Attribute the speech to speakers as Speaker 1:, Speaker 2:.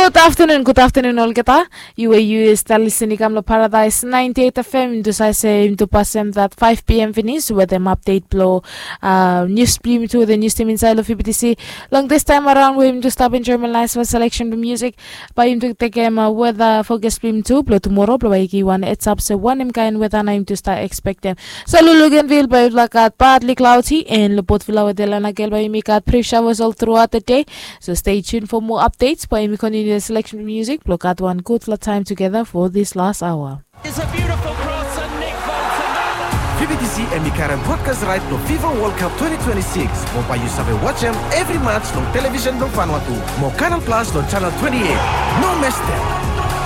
Speaker 1: Good afternoon all kita. UAU is listening to Paradise 98 FM to say to pass them that 5 p.m. finish with them update blow news stream to the news team inside of FBTC. Long this time around we him to stop in German live selection of music by him to take him weather focus stream 2 blow tomorrow blow iki one it's up so one him kind weather name to start expect them. So Luluganville by like partly cloudy and Lopotville with Delana Gel by me got pre showers all throughout the day. So stay tuned for more updates by me continue the selection of music. Block out one good time together for this last hour.
Speaker 2: It's a beautiful cross and Nick Bolton.
Speaker 3: FBTC and Mikaran broadcast right no FIFA World Cup 2026. Mo pa you sabi watch them every match on television no Vanuatu. Mo Canal Plus on channel 28. No miss them.